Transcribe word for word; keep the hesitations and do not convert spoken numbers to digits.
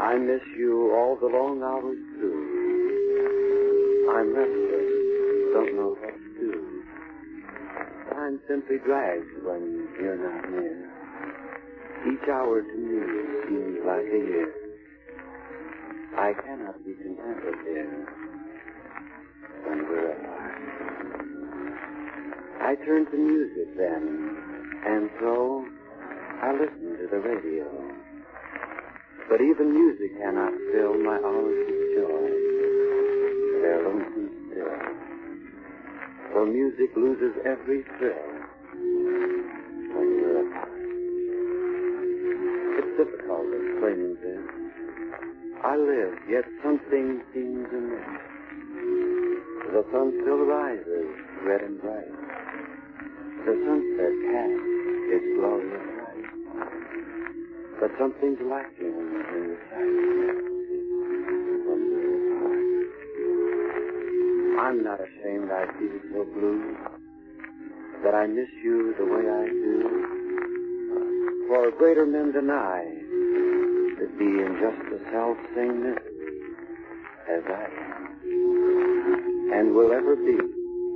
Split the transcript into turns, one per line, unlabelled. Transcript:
I miss you all the long hours through. I'm restless, don't know what to do. Time simply drags when you're not near. Each hour to me seems like a year. I cannot be contented here when we're apart. I turn to music then, and so I listen to the radio. But even music cannot fill my hours with joy. They're lonesome still. For music loses every thrill when we're apart. It's difficult explaining this. I live, yet something seems amiss. The sun still rises, red and bright. The sunset casts its glorious light. But something's lacking in the sight when we're apart. I'm not ashamed I feel so blue, that I miss you the way I do. For greater men than I could be in just the self-same misery as I am, and will ever be.